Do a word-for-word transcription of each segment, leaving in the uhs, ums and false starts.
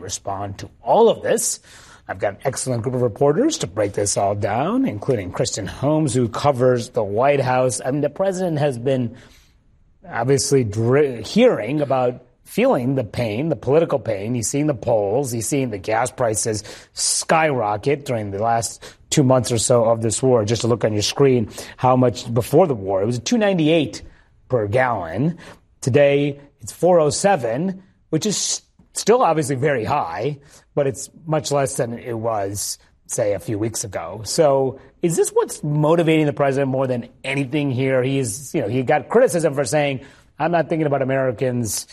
respond to all of this. I've got an excellent group of reporters to break this all down, including Kristen Holmes, who covers the White House. I mean, the president has been obviously dr- hearing about feeling the pain, the political pain. He's seeing the polls. He's seeing the gas prices skyrocket during the last two months or so of this war. Just to look on your screen, how much before the war, it was two ninety-eight per gallon. Today, it's four oh seven, which is still obviously very high, but it's much less than it was, say, a few weeks ago. So is this what's motivating the president more than anything here? He is, you know, he got criticism for saying, I'm not thinking about Americans,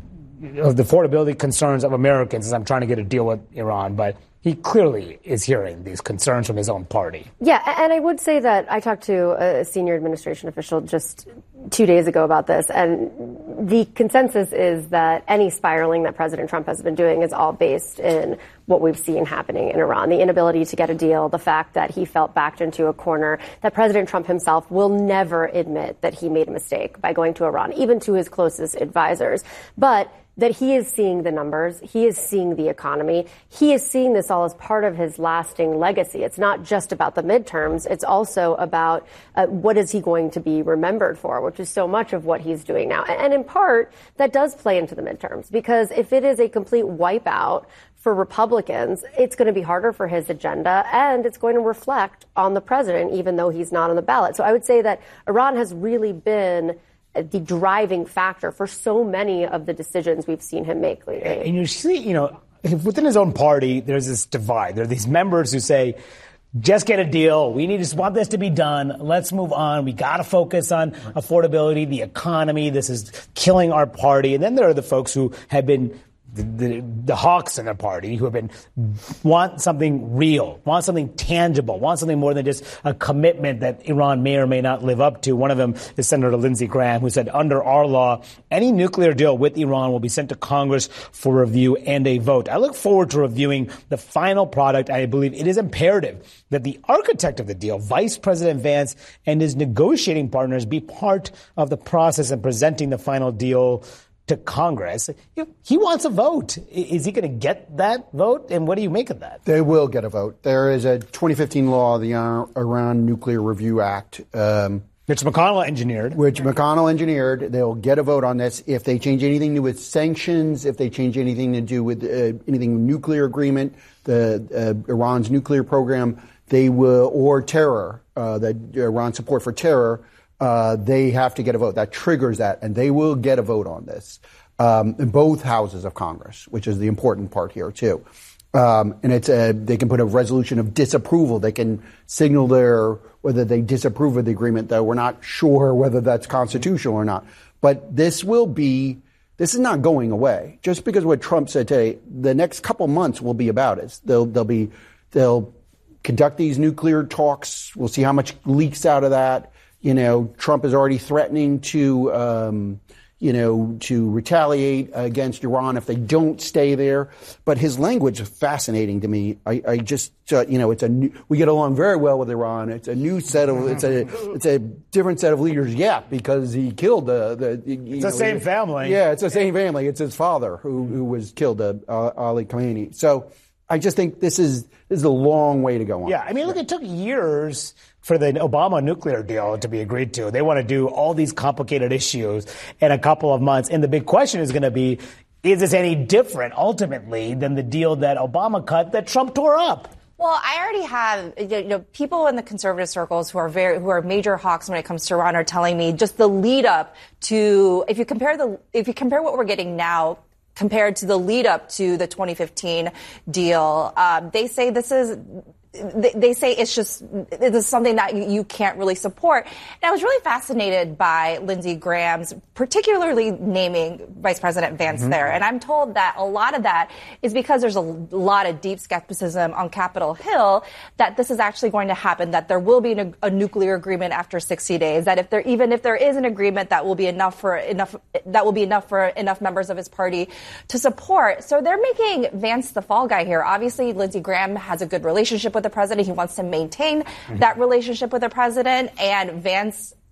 of the affordability concerns of Americans as I'm trying to get a deal with Iran. But he clearly is hearing these concerns from his own party. Yeah, and I would say that I talked to a senior administration official just two days ago about this, and the consensus is that any spiraling that President Trump has been doing is all based in what we've seen happening in Iran, the inability to get a deal, the fact that he felt backed into a corner, that President Trump himself will never admit that he made a mistake by going to Iran, even to his closest advisors. But that he is seeing the numbers, he is seeing the economy, he is seeing this all as part of his lasting legacy. It's not just about the midterms, it's also about uh, what is he going to be remembered for, which is so much of what he's doing now. And in part, that does play into the midterms, because if it is a complete wipeout for Republicans, it's going to be harder for his agenda, and it's going to reflect on the president, even though he's not on the ballot. So I would say that Iran has really been the driving factor for so many of the decisions we've seen him make lately. And you see, you know, within his own party, there's this divide. There are these members who say, just get a deal. We need to want this to be done. Let's move on. We got to focus on affordability, the economy. This is killing our party. And then there are the folks who have been The, the, the hawks in the party who have been want something real, want something tangible, want something more than just a commitment that Iran may or may not live up to. One of them is Senator Lindsey Graham, who said under our law, any nuclear deal with Iran will be sent to Congress for review and a vote. I look forward to reviewing the final product. I believe it is imperative that the architect of the deal, Vice President Vance, and his negotiating partners be part of the process in presenting the final deal to Congress. He wants a vote. Is he going to get that vote? And what do you make of that? They will get a vote. There is a twenty fifteen law, the Iran Nuclear Review Act. Um, which McConnell engineered. Which McConnell engineered. They'll get a vote on this. If they change anything to do with sanctions, if they change anything to do with uh, anything nuclear agreement, the uh, Iran's nuclear program, they will, or terror, uh, the Iran support for terror, Uh, they have to get a vote. That triggers that, and they will get a vote on this um, in both houses of Congress, which is the important part here, too. Um, and it's a, they can put a resolution of disapproval. They can signal their whether they disapprove of the agreement, though we're not sure whether that's constitutional or not. But this will be, this is not going away. Just because what Trump said today, the next couple months will be about it. They'll, they'll be, they'll conduct these nuclear talks. We'll see how much leaks out of that. You know, Trump is already threatening to, um, you know, to retaliate against Iran if they don't stay there. But his language is fascinating to me. I, I just, uh, you know, it's a new, we get along very well with Iran. It's a new set of, it's a, it's a different set of leaders. Yeah, because he killed the, the you it's know, the same family. Yeah, it's the same family. It's his father who, who was killed, uh, Ali Khamenei. So I just think this is, this is a long way to go on. Yeah, I mean, look, it took years for the Obama nuclear deal to be agreed to. They want to do all these complicated issues in a couple of months. And the big question is going to be, is this any different ultimately than the deal that Obama cut that Trump tore up? Well, I already have, you know, people in the conservative circles who are very, who are major hawks when it comes to Iran are telling me just the lead up to, if you compare the, if you compare what we're getting now compared to the lead up to the twenty fifteen deal, um, they say this is, They, they say it's just, this is something that you, you can't really support. And I was really fascinated by Lindsey Graham's particularly naming Vice President Vance mm-hmm. there. And I'm told that a lot of that is because there's a lot of deep skepticism on Capitol Hill that this is actually going to happen, that there will be a, a nuclear agreement after sixty days, that if there, even if there is an agreement, that will be enough for enough, that will be enough for enough members of his party to support. So they're making Vance the fall guy here. Obviously, Lindsey Graham has a good relationship with the president. He wants to maintain mm-hmm. that relationship with the president. And Vance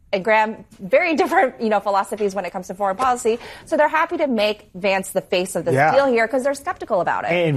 and Graham, very different, you know, philosophies when it comes to foreign policy. So they're happy to make Vance the face of this yeah. deal here because they're skeptical about it. And